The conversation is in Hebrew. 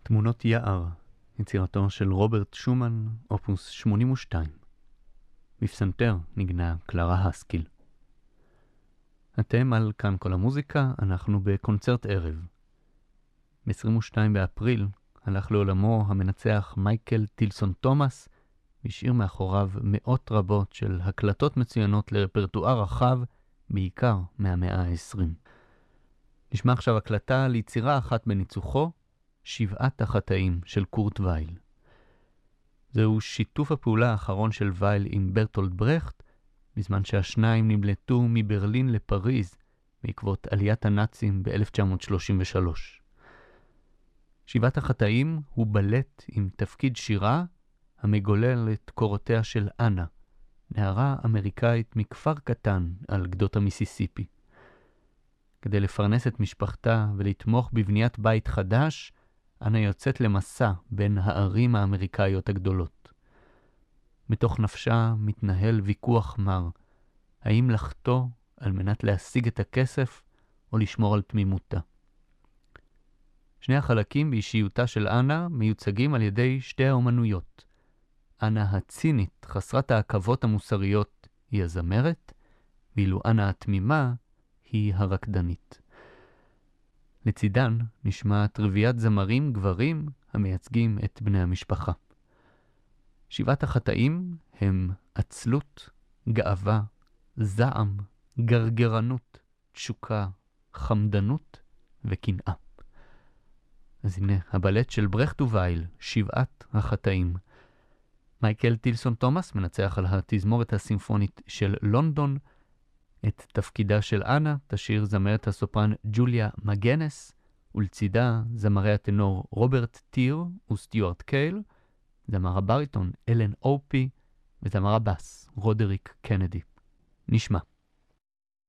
תמונות יער, יצירתו של רוברט שומן, אופוס 82. בפסנתר נגנה קלרה הסקיל. אתם על כאן כל המוזיקה, אנחנו בקונצרט ערב. ב-22 באפריל הלך לעולמו המנצח מייקל טילסון תומאס, והשאיר מאחוריו מאות רבות של הקלטות מצוינות לרפרטואר רחב, בעיקר מהמאה ה-20. נשמע עכשיו הקלטה ליצירה אחת בניצוחו, שבעת החטאים של קורט וייל. זהו שיתוף הפעולה האחרון של וייל עם ברטולד ברכט, בזמן שהשניים נמלטו מברלין לפריז בעקבות עליית הנאצים ב-1933. שבעת החטאים הוא בלט עם תפקיד שירה המגולל את קורותיה של אנה, נערה אמריקאית מכפר קטן על גדות המיסיסיפי. כדי לפרנס את משפחתה ולתמוך בבניית בית חדש, אנה יוצאת למסע בין הערים האמריקאיות הגדולות. מתוך נפשה מתנהל ויכוח מר, האם לחטוא על מנת להשיג את הכסף או לשמור על תמימותה. שני החלקים באישיותה של אנה מיוצגים על ידי שתי האומנויות. אנה הצינית, חסרת העכבות המוסריות, היא הזמרת, ואילו אנה התמימה היא הרקדנית. לצידן נשמע טרוויית זמרים גברים המייצגים את בני המשפחה. שבעת החטאים הם עצלות, גאווה, זעם, גרגרנות, תשוקה, חמדנות וקנאה. אז הנה הבלט של ברכט ווייל, שבעת החטאים. מייקל טילסון תומאס מנצח על התזמורת הסימפונית של לונדון. את תפקידה של אנה תשאיר זמרת הסופרן ג'וליה מגנס, ולצידה זמרי הטנור רוברט טיר וסטיוארט קייל, זמר הבריטון אלן אופי, וזמר הבאס רודריק קנדי. נשמע.